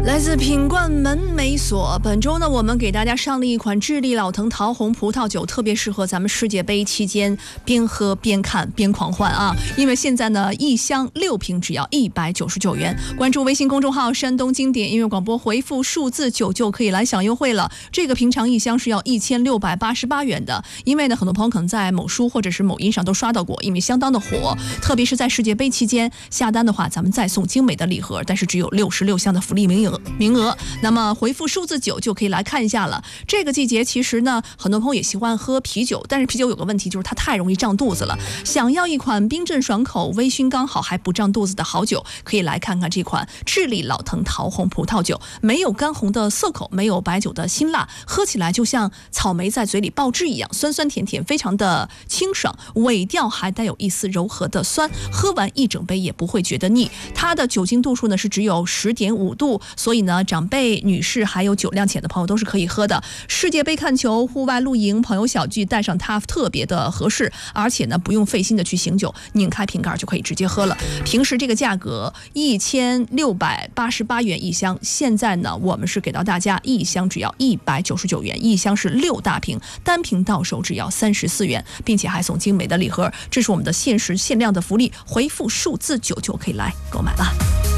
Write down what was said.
来自品冠门美所，本周呢，我们给大家上了一款智利老藤桃红葡萄酒，特别适合咱们世界杯期间边喝边看边狂欢啊！因为现在呢，一箱6瓶只要199元。关注微信公众号山东经典音乐广播，回复数字9就可以来享优惠了。这个平常一箱是要1688元的，因为呢，很多朋友可能在某书或者是某音上都刷到过，因为相当的火，特别是在世界杯期间下单的话，咱们再送精美的礼盒，但是只有66箱的福利名额。那么回复数字9就可以来看一下了。这个季节其实呢，很多朋友也喜欢喝啤酒，但是啤酒有个问题，就是它太容易胀肚子了。想要一款冰镇爽口、微醺刚好还不胀肚子的好酒，可以来看看这款智利老藤桃红葡萄酒。没有干红的涩口，没有白酒的辛辣，喝起来就像草莓在嘴里爆汁一样，酸酸甜甜，非常的清爽，尾调还带有一丝柔和的酸，喝完一整杯也不会觉得腻。它的酒精度数呢是只有10.5度，所以呢，长辈、女士还有酒量浅的朋友都是可以喝的。世界杯看球、户外露营、朋友小聚，带上它特别的合适，而且呢，不用费心的去醒酒，拧开瓶盖就可以直接喝了。平时这个价格1688元一箱，现在呢，我们是给到大家一箱只要199元，一箱是6大瓶，单瓶到手只要34元，并且还送精美的礼盒，这是我们的限时限量的福利，回复数字9就可以来购买了。